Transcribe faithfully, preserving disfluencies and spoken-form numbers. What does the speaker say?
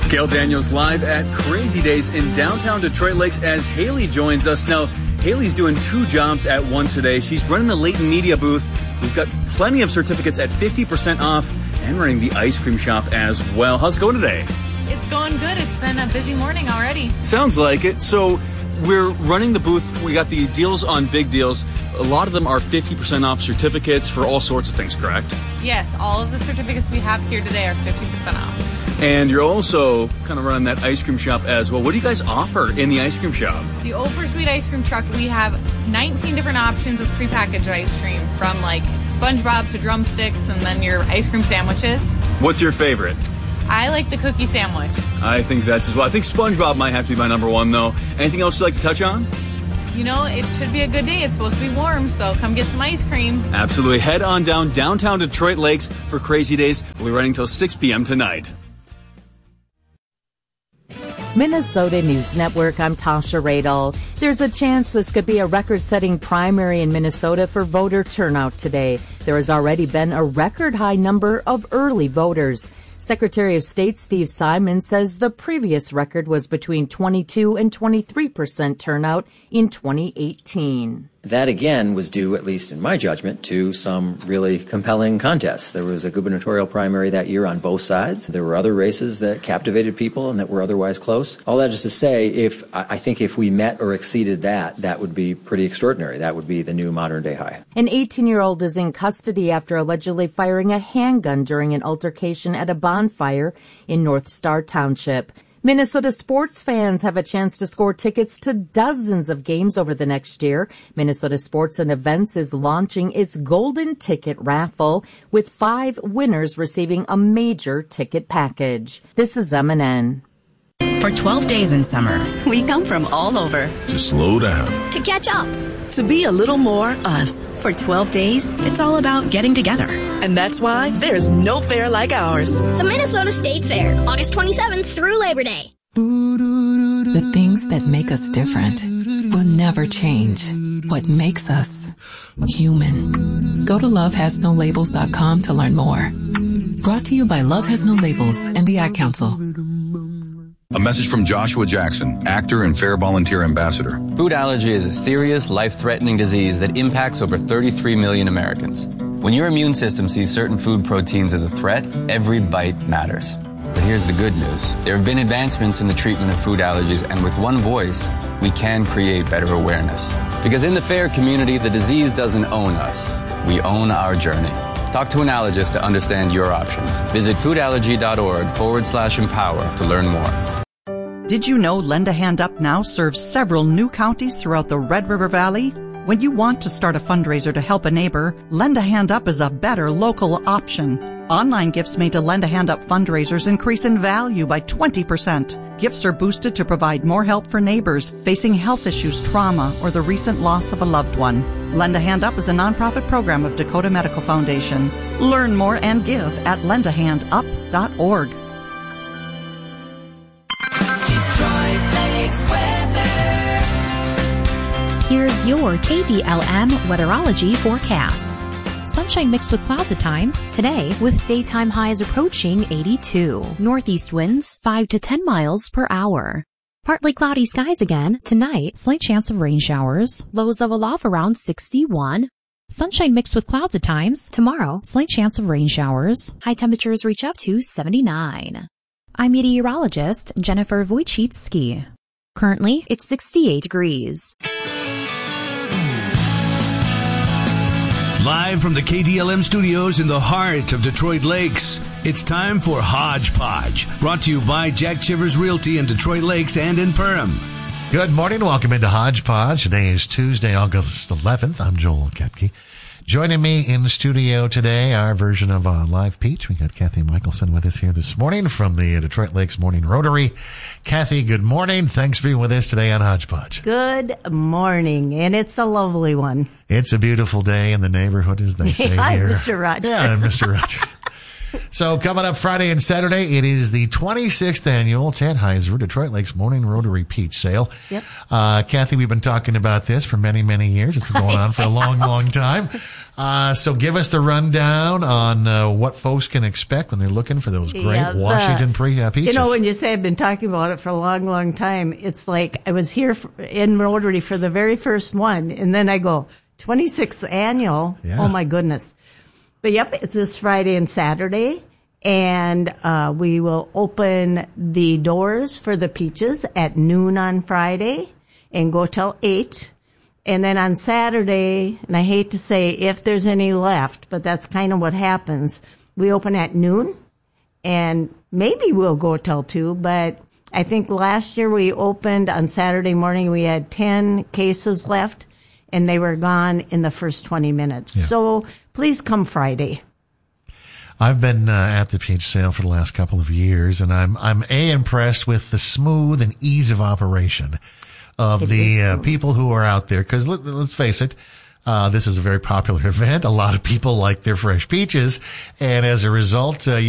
Gail Daniels live at Crazy Days in downtown Detroit Lakes as Haley joins us. Now, Haley's doing two jobs at once today. She's running the Leighton Media booth. We've got plenty of certificates at fifty percent off and running the ice cream shop as well. How's it going today? It's going good. It's been a busy morning already. Sounds like it. So we're running the booth. We got the deals on big deals. A lot of them are fifty percent off certificates for all sorts of things, correct? Yes, all of the certificates we have here today are fifty percent off. And you're also kind of running that ice cream shop as well. What do you guys offer in the ice cream shop? The Oversweet Ice Cream Truck, we have nineteen different options of prepackaged ice cream, from like SpongeBob to drumsticks and then your ice cream sandwiches. What's your favorite? I like the cookie sandwich. I think that's as well. I think SpongeBob might have to be my number one, though. Anything else you'd like to touch on? You know, it should be a good day. It's supposed to be warm, so come get some ice cream. Absolutely. Head on down downtown Detroit Lakes for Crazy Days. We'll be running until six p.m. tonight. Minnesota News Network, I'm Tasha Radel. There's a chance this could be a record-setting primary in Minnesota for voter turnout today. There has already been a record-high number of early voters. Secretary of State Steve Simon says the previous record was between twenty-two and twenty-three percent turnout in twenty eighteen. That, again, was due, at least in my judgment, to some really compelling contests. There was a gubernatorial primary that year on both sides. There were other races that captivated people and that were otherwise close. All that is to say, if I think if we met or exceeded that, that would be pretty extraordinary. That would be the new modern-day high. An eighteen-year-old is in custody after allegedly firing a handgun during an altercation at a bonfire in North Star Township. Minnesota sports fans have a chance to score tickets to dozens of games over the next year. Minnesota Sports and Events is launching its Golden Ticket Raffle, with five winners receiving a major ticket package. This is M N N. For twelve days in summer, we come from all over. To slow down. To catch up. To be a little more us. For twelve days, it's all about getting together. And that's why there's no fair like ours. The Minnesota State Fair, August twenty-seventh through Labor Day. The things that make us different will never change. What makes us human. Go to love has no labels dot com to learn more. Brought to you by Love Has No Labels and the Ad Council. A message from Joshua Jackson, actor and Fair Volunteer Ambassador. Food allergy is a serious, life-threatening disease that impacts over thirty-three million Americans. When your immune system sees certain food proteins as a threat, every bite matters. But here's the good news. There have been advancements in the treatment of food allergies, and with one voice, we can create better awareness. Because in the FAIR community, the disease doesn't own us. We own our journey. Talk to an allergist to understand your options. Visit foodallergy.org forward slash empower to learn more. Did you know Lend a Hand Up now serves several new counties throughout the Red River Valley? When you want to start a fundraiser to help a neighbor, Lend a Hand Up is a better local option. Online gifts made to Lend a Hand Up fundraisers increase in value by twenty percent. Gifts are boosted to provide more help for neighbors facing health issues, trauma, or the recent loss of a loved one. Lend a Hand Up is a nonprofit program of Dakota Medical Foundation. Learn more and give at lend a hand up dot org. Detroit Lakes weather. Here's your K D L M weatherology forecast. Sunshine mixed with clouds at times today, with daytime highs approaching eighty-two. Northeast winds five to ten miles per hour. Partly cloudy skies again tonight, slight chance of rain showers. Lows level off around sixty-one. Sunshine mixed with clouds at times tomorrow, slight chance of rain showers. High temperatures reach up to seventy-nine. I'm meteorologist Jennifer Wojcicki. Currently, it's sixty-eight degrees. Live from the K D L M studios in the heart of Detroit Lakes, it's time for Hodgepodge, brought to you by Jack Chivers Realty in Detroit Lakes and in Perham. Good morning. Welcome into Hodgepodge. Today is Tuesday, August eleventh. I'm Joel Kepke. Joining me in the studio today, our version of uh, Live Peach. We got Kathy Michelson with us here this morning from the Detroit Lakes Morning Rotary. Kathy, good morning. Thanks for being with us today on Hodgepodge. Good morning, and it's a lovely one. It's a beautiful day in the neighborhood, as they say Hi, here. Mister Rogers. Yeah, Mister Rogers. So coming up Friday and Saturday, it is the twenty-sixth annual Tannheiser Detroit Lakes Morning Rotary Peach Sale. Yep. Uh, Kathy, we've been talking about this for many, many years. It's been going on for a long, long time. Uh, so give us the rundown on uh, what folks can expect when they're looking for those great Yeah, the- Washington pre- uh, peaches. You know, when you say I've been talking about it for a long, long time, it's like I was here for, in Rotary for the very first one, and then I go, twenty-sixth annual? Yeah. Oh, my goodness. But, yep, it's this Friday and Saturday, and uh, we will open the doors for the peaches at noon on Friday and go till eight. And then on Saturday, and I hate to say if there's any left, but that's kind of what happens, we open at noon, and maybe we'll go till two, but I think last year we opened on Saturday morning, we had ten cases left, and they were gone in the first twenty minutes. Yeah. So please come Friday. I've been uh, at the peach sale for the last couple of years, and I'm I'm a impressed with the smooth and ease of operation of It the is uh, smooth. people who are out there. Because let, let's face it, uh, this is a very popular event. A lot of people like their fresh peaches, and as a result, uh,